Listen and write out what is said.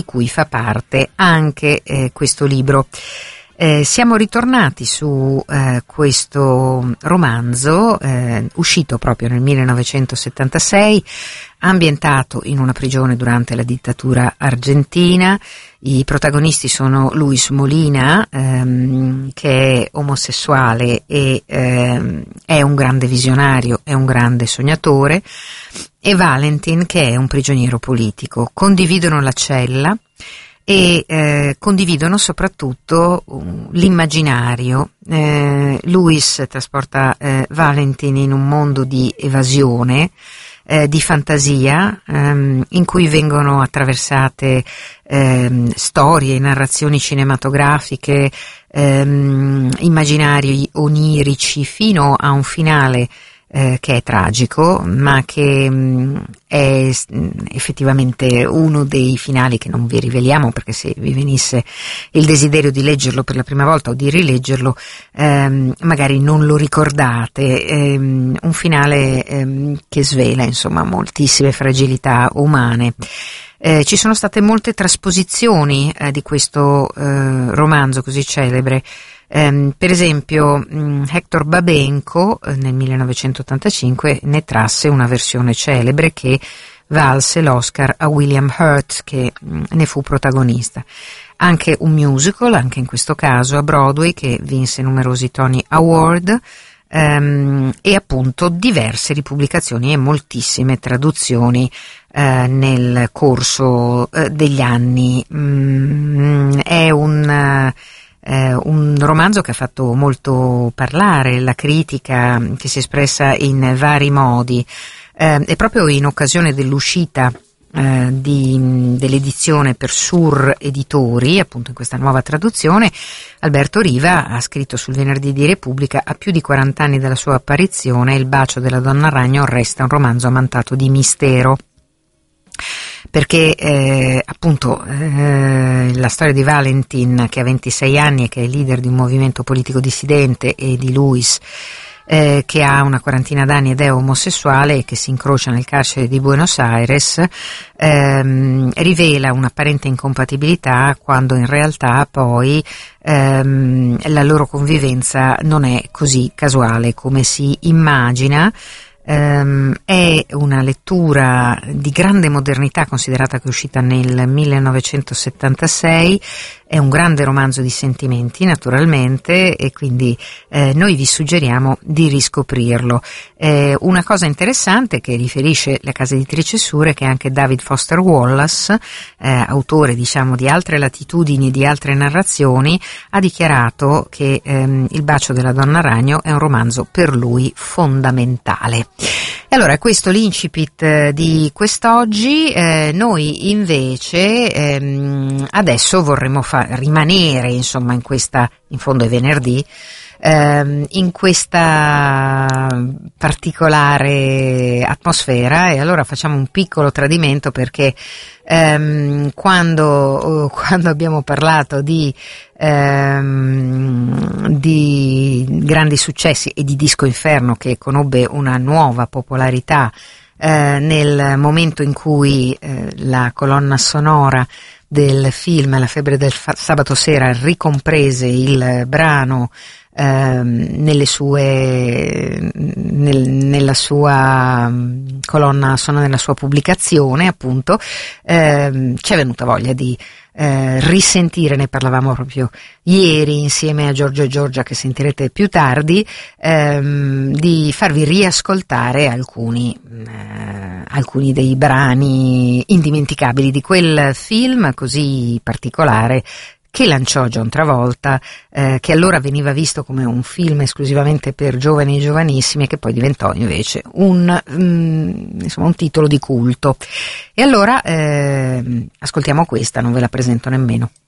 cui fa parte anche questo libro. Siamo ritornati su questo romanzo uscito proprio nel 1976, ambientato in una prigione durante la dittatura argentina. I protagonisti sono Luis Molina, che è omosessuale e è un grande visionario, è un grande sognatore, e Valentin, che è un prigioniero politico. Condividono la cella e condividono soprattutto l'immaginario. Luis trasporta Valentin in un mondo di evasione, di fantasia, in cui vengono attraversate storie, narrazioni cinematografiche, immaginari onirici, fino a un finale che è tragico, ma che è effettivamente uno dei finali che non vi riveliamo, perché se vi venisse il desiderio di leggerlo per la prima volta o di rileggerlo, magari non lo ricordate. Un finale che svela insomma moltissime fragilità umane. Ci sono state molte trasposizioni di questo romanzo così celebre. Per esempio Hector Babenco nel 1985 ne trasse una versione celebre che valse l'Oscar a William Hurt, che ne fu protagonista. Anche un musical, anche in questo caso a Broadway, che vinse numerosi Tony Award, e appunto diverse ripubblicazioni e moltissime traduzioni nel corso degli anni. È un romanzo che ha fatto molto parlare, la critica che si è espressa in vari modi, e proprio in occasione dell'uscita dell'edizione per Sur Editori, appunto in questa nuova traduzione, Alberto Riva ha scritto sul Venerdì di Repubblica: a più di 40 anni dalla sua apparizione, Il bacio della donna ragno resta un romanzo amantato di mistero. Perché appunto la storia di Valentin, che ha 26 anni e che è leader di un movimento politico dissidente, e di Luis, che ha una quarantina d'anni ed è omosessuale e che si incrocia nel carcere di Buenos Aires, rivela un'apparente incompatibilità, quando in realtà poi la loro convivenza non è così casuale come si immagina. È una lettura di grande modernità, considerata che è uscita nel 1976, è un grande romanzo di sentimenti naturalmente, e quindi noi vi suggeriamo di riscoprirlo. Una cosa interessante che riferisce la casa editrice Sur è che anche David Foster Wallace, autore diciamo di altre latitudini, di altre narrazioni, ha dichiarato che Il bacio della donna ragno è un romanzo per lui fondamentale. E allora questo l'incipit di quest'oggi. Noi invece adesso vorremmo rimanere insomma in questa, in fondo è venerdì, in questa particolare atmosfera, e allora facciamo un piccolo tradimento, perché quando abbiamo parlato di grandi successi e di Disco Inferno, che conobbe una nuova popolarità nel momento in cui la colonna sonora del film La febbre del sabato sera ricomprese il brano nella sua colonna sonora, nella sua pubblicazione, appunto, ci è venuta voglia di risentire, ne parlavamo proprio ieri insieme a Giorgio e Giorgia, che sentirete più tardi, di farvi riascoltare alcuni dei brani indimenticabili di quel film così particolare che lanciò John Travolta, che allora veniva visto come un film esclusivamente per giovani e giovanissimi, e che poi diventò invece un titolo di culto. E allora ascoltiamo questa, non ve la presento nemmeno.